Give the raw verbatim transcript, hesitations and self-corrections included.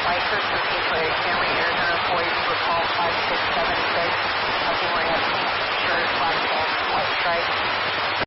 Biker searching for a Camry Arizona employees for call five six seven six. Nothing where you have pink shirt, black pants, white stripes.